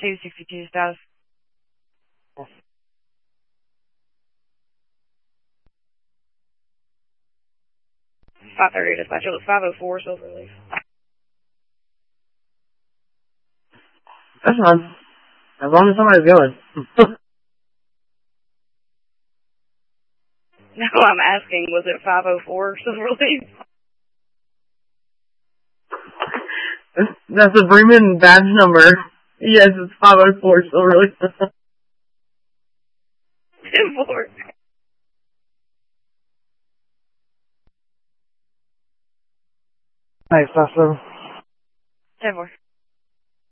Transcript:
262 status. 530 dispatch. It was 504 Silver Leaf. That's fine. As long as somebody's going. No, I'm asking, was it 504 Silver Leaf? That's the Bremen badge number. Yes, it's 504 Silver Leaf. 10-4. Nice, awesome. 10-4.